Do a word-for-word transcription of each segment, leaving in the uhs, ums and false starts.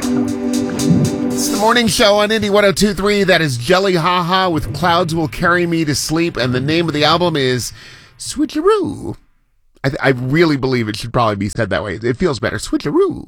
It's the morning show on Indie one oh two point three. That is Jelly Ha Ha with Clouds Will Carry Me to Sleep. And the name of the album is Switcheroo. I, th- I really believe it should probably be said that way. It feels better. Switcheroo.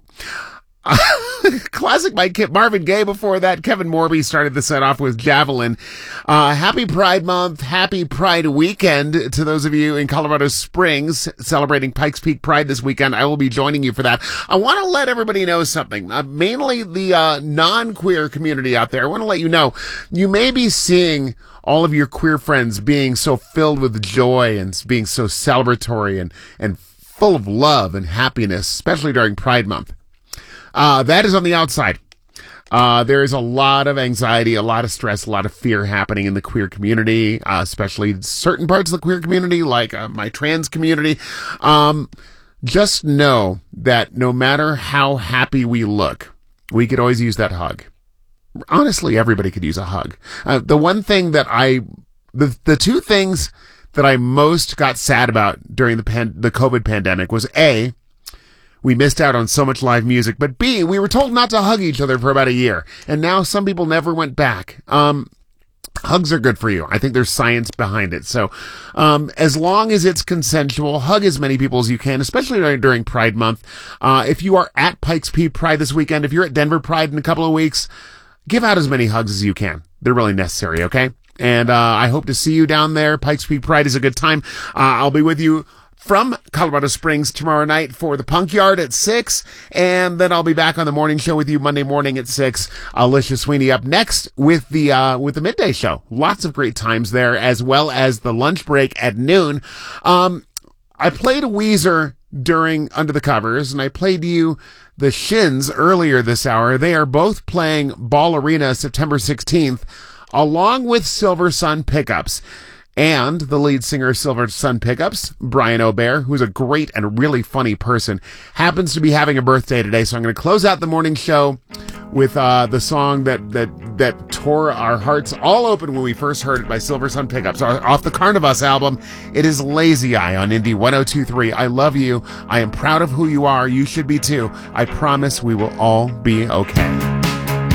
Classic by Kip Marvin Gaye. Before that, Kevin Morby started the set off with Javelin. Uh, happy Pride Month. Happy Pride Weekend to those of you in Colorado Springs celebrating Pikes Peak Pride this weekend. I will be joining you for that. I want to let everybody know something, uh, mainly the uh, non-queer community out there. I want to let you know, you may be seeing all of your queer friends being so filled with joy and being so celebratory and, and full of love and happiness, especially during Pride Month. Uh, that is on the outside. Uh, there is a lot of anxiety, a lot of stress, a lot of fear happening in the queer community, uh, especially certain parts of the queer community, like uh, my trans community. Um, just know that no matter how happy we look, we could always use that hug. Honestly, everybody could use a hug. Uh, the one thing that I, the, the two things that I most got sad about during the pan, the COVID pandemic was A, we missed out on so much live music, but B, we were told not to hug each other for about a year, and now some people never went back. Um, hugs are good for you. I think there's science behind it. So, um, as long as it's consensual, hug as many people as you can, especially during, during Pride Month. Uh, if you are at Pikes Peak Pride this weekend, if you're at Denver Pride in a couple of weeks, give out as many hugs as you can. They're really necessary, okay? And, uh, I hope to see you down there. Pikes Peak Pride is a good time. Uh, I'll be with you from Colorado Springs tomorrow night for the Punk Yard at six, and then I'll be back on the morning show with you Monday morning at six. Alicia Sweeney up next with the uh with the midday show. Lots of great times there, as well as the lunch break at noon. Um, I played Weezer during Under the Covers, and I played you the Shins earlier this hour. They are both playing Ball Arena September sixteenth, along with Silver Sun Pickups. And the lead singer of Silver Sun Pickups, Brian O'Bear, who's a great and really funny person, happens to be having a birthday today. So I'm going to close out the morning show with uh, the song that, that that tore our hearts all open when we first heard it by Silver Sun Pickups, off the Carnivus album. It is Lazy Eye on Indie one oh two point three. I love you. I am proud of who you are. You should be too. I promise we will all be okay.